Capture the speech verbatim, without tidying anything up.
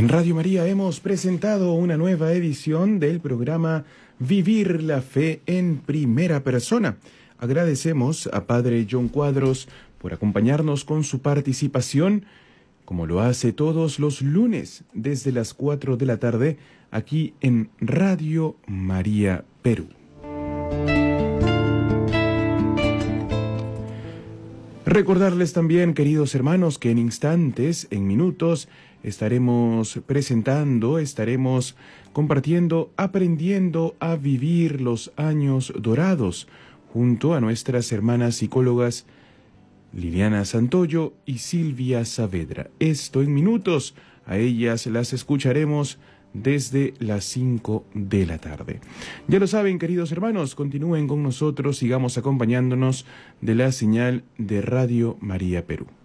En Radio María hemos presentado una nueva edición del programa Vivir la Fe en Primera Persona. Agradecemos a Padre John Cuadros por acompañarnos con su participación, como lo hace todos los lunes desde las cuatro de la tarde, aquí en Radio María Perú. Recordarles también, queridos hermanos, que en instantes, en minutos, estaremos presentando, estaremos compartiendo, aprendiendo a vivir los años dorados, junto a nuestras hermanas psicólogas Liliana Santoyo y Silvia Saavedra. Esto en minutos, a ellas las escucharemos desde las cinco de la tarde. Ya lo saben, queridos hermanos, continúen con nosotros, sigamos acompañándonos de la señal de Radio María Perú.